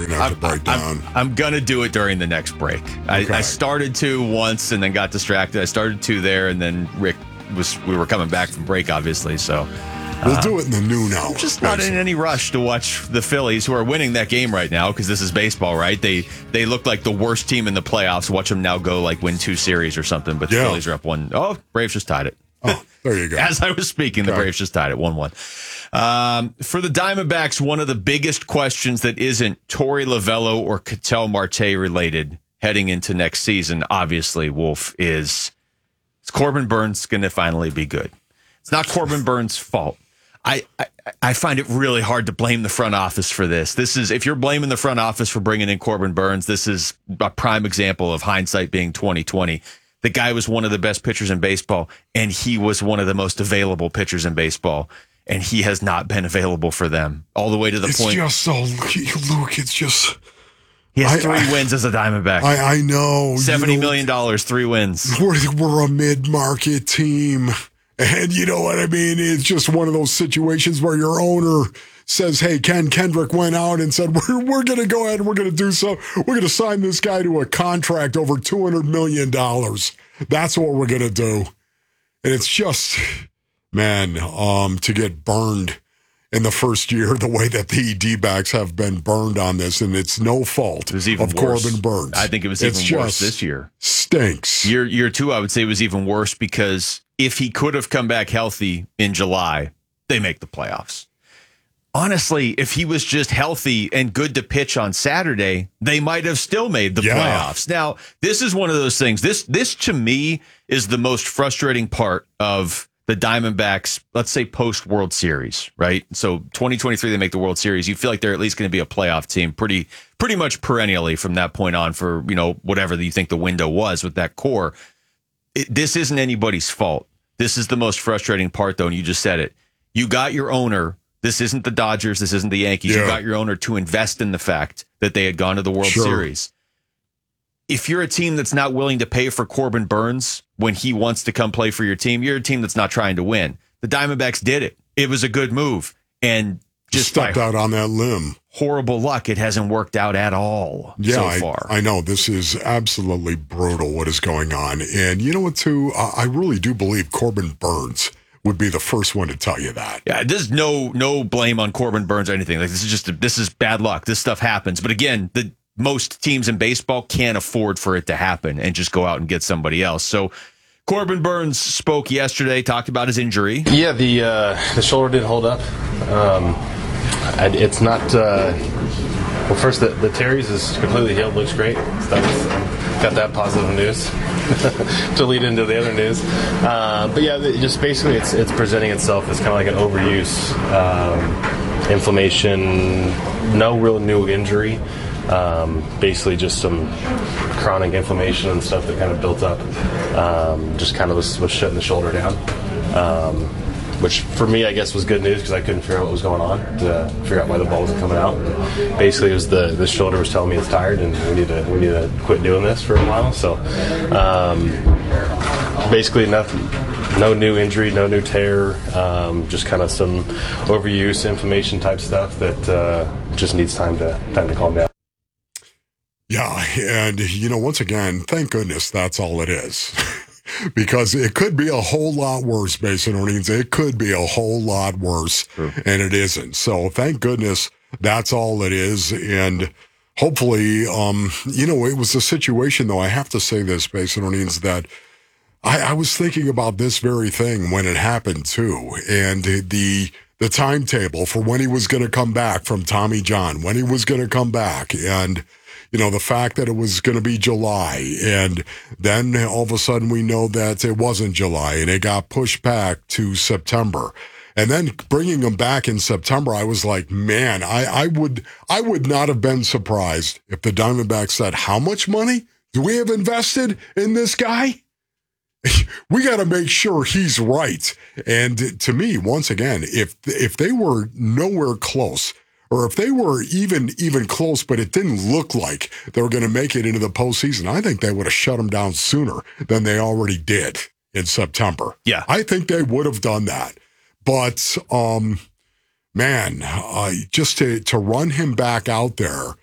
we're going to have to break down. I'm going to do it during the next break. Okay. I started to once and then got distracted. I started to there, and then we were coming back from break, obviously, so... We'll do it in the noon hour. I'm just not in any rush to watch the Phillies, who are winning that game right now, because this is baseball, right? They look like the worst team in the playoffs. Watch them now go, win 2 series or something, but the Phillies are up 1. Oh, Braves just tied it. Oh, there you go. As I was speaking, the Braves just tied it 1-1. For the Diamondbacks, one of the biggest questions that isn't Torey Lovullo or Ketel Marte related heading into next season, obviously, Wolf, is Corbin Burnes going to finally be good? It's not Corbin Burnes' fault. I find it really hard to blame the front office for this. If you're blaming the front office for bringing in Corbin Burnes, this is a prime example of hindsight being 2020. The guy was one of the best pitchers in baseball, and he was one of the most available pitchers in baseball, and he has not been available for them all the way to the point. It's just so, Luke, it's just... He has 3 wins as a Diamondback. I know. $70 million, 3 wins. We're a mid-market team. And you know what I mean? It's just one of those situations where your owner says, hey, Ken Kendrick went out and said, we're going to go ahead and we're going to do so. We're going to sign this guy to a contract over $200 million. That's what we're going to do. And it's just, man, to get burned in the first year the way that the D-backs have been burned on this, and it's no fault of Corbin Burnes. I think it was even worse this year. Stinks. Year 2, I would say, was even worse because if he could have come back healthy in July, they make the playoffs. Honestly, if he was just healthy and good to pitch on Saturday, they might have still made the playoffs. Now, this is one of those things. This to me is the most frustrating part of the Diamondbacks, let's say post-World Series, right? So 2023, they make the World Series. You feel like they're at least going to be a playoff team pretty much perennially from that point on for, whatever you think the window was with that core. This isn't anybody's fault. This is the most frustrating part, though, and you just said it. You got your owner. This isn't the Dodgers. This isn't the Yankees. You got your owner to invest in the fact that they had gone to the World Series. If you're a team that's not willing to pay for Corbin Burnes when he wants to come play for your team, you're a team that's not trying to win. The Diamondbacks did it. It was a good move. And just stepped out on that limb. Horrible luck. It hasn't worked out at all so far. I know. This is absolutely brutal what is going on. And you know what, too? I really do believe Corbin Burnes would be the first one to tell you that. Yeah, there's no blame on Corbin Burnes or anything. This is bad luck. This stuff happens. But again, most teams in baseball can't afford for it to happen and just go out and get somebody else. So Corbin Burnes spoke yesterday, talked about his injury. Yeah, the shoulder didn't hold up. It's not. Well, first the teres is completely healed, looks great. Got that positive news to lead into the other news. But yeah, just basically it's presenting itself as kind of like an overuse, inflammation, no real new injury. Basically just some chronic inflammation and stuff that kind of built up. Just kind of was shutting the shoulder down. Which for me, I guess, was good news because I couldn't figure out what was going on to figure out why the ball wasn't coming out. Basically, it was the shoulder was telling me it's tired and we need to quit doing this for a while. So basically, nothing, no new injury, no new tear, just kind of some overuse, inflammation type stuff that just needs time to calm down. Yeah, and once again, thank goodness that's all it is. Because it could be a whole lot worse, Mason Orleans. It could be a whole lot worse, and it isn't. So thank goodness that's all it is. And hopefully, it was a situation, though, I have to say this, Mason Orleans, that I was thinking about this very thing when it happened, too. And the timetable for when he was going to come back from Tommy John, when he was going to come back, and the fact that it was going to be July, and then all of a sudden we know that it wasn't July, and it got pushed back to September. And then bringing him back in September, I was like, man, I would not have been surprised if the Diamondbacks said, how much money do we have invested in this guy? We got to make sure he's right. And to me, once again, if they were nowhere close, or if they were even close, but it didn't look like they were going to make it into the postseason, I think they would have shut them down sooner than they already did in September. Yeah. I think they would have done that. But, man, just to run him back out there